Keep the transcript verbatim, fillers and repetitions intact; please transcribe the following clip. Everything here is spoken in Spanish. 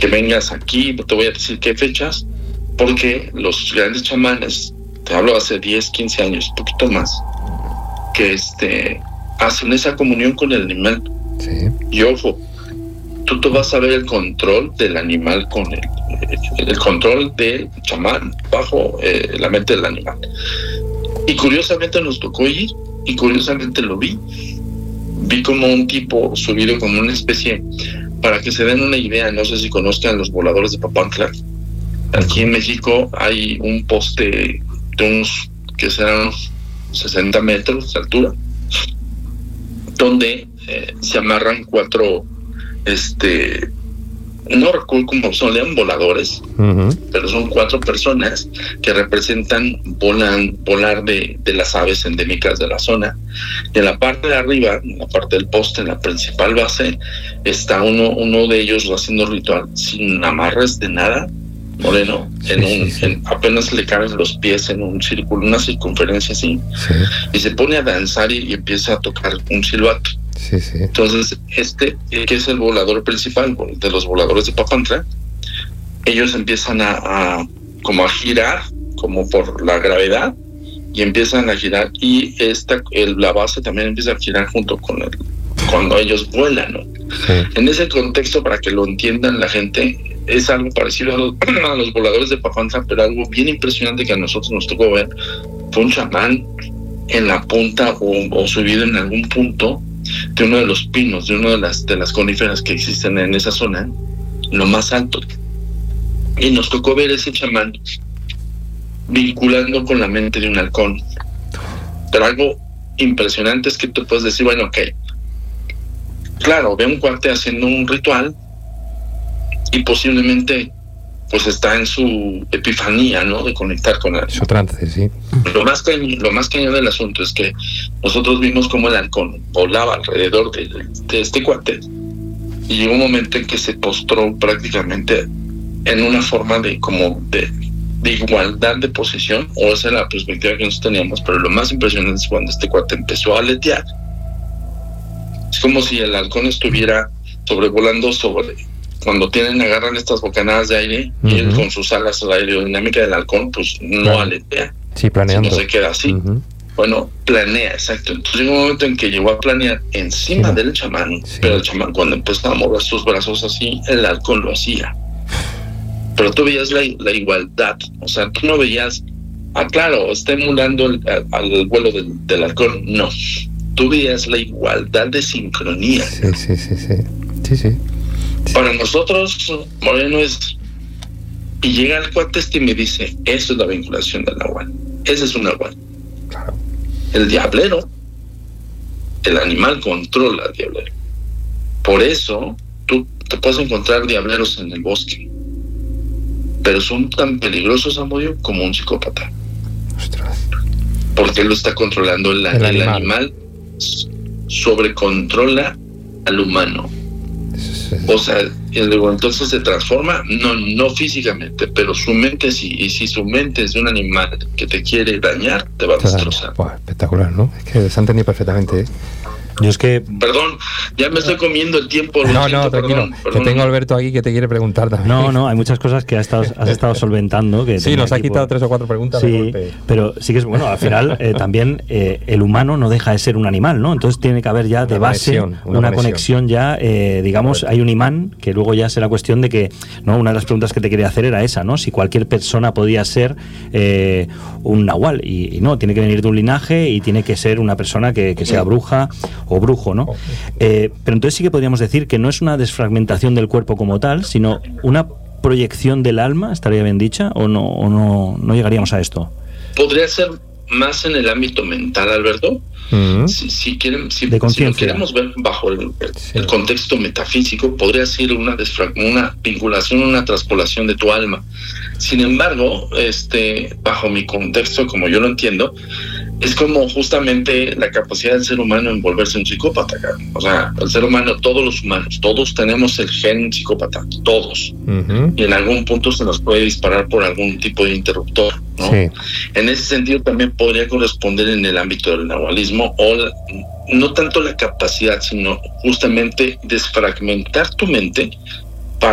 que vengas aquí, te voy a decir qué fechas, porque los grandes chamanes, te hablo hace diez, quince años, un poquito más, que este hacen esa comunión con el animal. Sí. Y ojo, tú te vas a ver el control del animal con el, el control del chamán bajo eh, la mente del animal. Y curiosamente nos tocó ir, y curiosamente lo vi. Vi como un tipo subido como una especie, para que se den una idea, no sé si conozcan los voladores de Papantla. Aquí en México hay un poste de unos que serán sesenta metros de altura, donde eh, se amarran cuatro, este, no recuerdo cómo son, lean voladores, uh-huh. pero son cuatro personas que representan volan, volar de, de las aves endémicas de la zona. Y en la parte de arriba, en la parte del poste, en la principal base, está uno, uno de ellos haciendo ritual sin amarres de nada, moreno, sí, en un, sí, sí. En, apenas le caben los pies en un círculo, una circunferencia así, sí. y se pone a danzar y, y empieza a tocar un silbato. Sí, sí. Entonces, este, que es el volador principal de los voladores de Papantla, ellos empiezan a, a como a girar, como por la gravedad, y empiezan a girar, y esta, el, la base también empieza a girar junto con el, cuando ellos vuelan, ¿no? Sí. En ese contexto, para que lo entiendan la gente, es algo parecido a los, a los voladores de Papantla, pero algo bien impresionante que a nosotros nos tocó ver. Fue un chamán en la punta o, o subido en algún punto de uno de los pinos, de una de las, de las coníferas que existen en esa zona, lo más alto. Y nos tocó ver ese chamán vinculando con la mente de un halcón. Pero algo impresionante es que tú puedes decir, bueno, ok, claro, ve un cuate haciendo un ritual y posiblemente pues está en su epifanía, ¿no? De conectar con él. Su trance, sí. Lo más cañón, lo más cañón del asunto es que nosotros vimos cómo el halcón volaba alrededor de, de este cuate, y llegó un momento en que se postró prácticamente en una forma de como de, de igualdad de posición, o esa era la perspectiva que nosotros teníamos, pero lo más impresionante es cuando este cuate empezó a aletear. Es como si el halcón estuviera sobrevolando sobre... Cuando tienen, agarran estas bocanadas de aire, uh-huh. y él con sus alas, la aerodinámica del halcón, pues no Plan- aletea. Sí, planeando. No se queda así. Uh-huh. Bueno, planea, exacto. Entonces llegó un momento en que llegó a planear encima sí. del chamán, sí. pero el chamán cuando empezó a mover sus brazos así, el halcón lo hacía. Pero tú veías la, la igualdad, o sea, tú no veías, ah, claro, está emulando el, al, al vuelo del, del halcón, no. Tú veías la igualdad de sincronía. Sí, sí, sí, sí. Sí, sí. Para nosotros, Moreno es... Y llega el cuate este y me dice, eso es la vinculación del nahual. Ese es un nahual. Claro. El diablero, el animal controla al diablero. Por eso, tú te puedes encontrar diableros en el bosque. Pero son tan peligrosos, Amodio, como un psicópata. Ostras. Porque él lo está controlando. El, el, el animal. animal sobrecontrola al humano. O sea, entonces se transforma, no no físicamente, pero su mente sí. Y si su mente es de un animal que te quiere dañar, te va a destrozar. Wow, espectacular, ¿no? Es que se han entendido perfectamente, ¿eh? Yo es que... Perdón, ya me estoy comiendo el tiempo. No, siento, no, tranquilo. Perdón, perdón. Que tengo a Alberto aquí que te quiere preguntar también. No, no, hay muchas cosas que has estado, has estado solventando. Que sí, nos ha equipo. quitado tres o cuatro preguntas sí, de golpe. Pero sí que es bueno, al final eh, también eh, el humano no deja de ser un animal, ¿no? Entonces tiene que haber ya una de base conexión, una, una conexión, conexión ya, eh, digamos, hay un imán, que luego ya será cuestión de que, ¿no? Una de las preguntas que te quería hacer era esa, ¿no? Si cualquier persona podía ser eh, un nahual, y, y no, tiene que venir de un linaje y tiene que ser una persona que, que sea bruja o brujo, ¿no? Eh, pero entonces sí que podríamos decir que no es una desfragmentación del cuerpo como tal, sino una proyección del alma, ¿estaría bien dicha? ¿O no, o no, no llegaríamos a esto? Podría ser más en el ámbito mental, Alberto. Uh-huh. Si, si, quieren, si, de si lo queremos ver bajo el, el, sí. el contexto metafísico, podría ser una, desfra- una vinculación, una traspolación de tu alma. Sin embargo, este, bajo mi contexto, como yo lo entiendo, es como justamente la capacidad del ser humano en volverse un psicópata. O sea, el ser humano, todos los humanos, todos tenemos el gen psicópata, todos. Uh-huh. Y en algún punto se nos puede disparar por algún tipo de interruptor, ¿no? Sí. En ese sentido también podría corresponder en el ámbito del nahualismo, o la, no tanto la capacidad, sino justamente desfragmentar tu mente